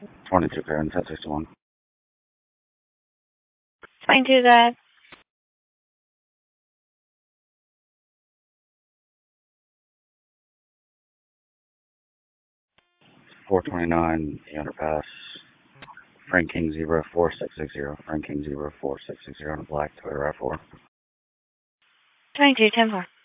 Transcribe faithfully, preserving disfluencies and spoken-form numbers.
twenty-two Karen, ten sixty-one. twenty-two, go ahead. four twenty-nine, the underpass. Frank King zero four six six zero. Frank King zero four six six zero on a black Toyota RAV four. twenty-two, ten four.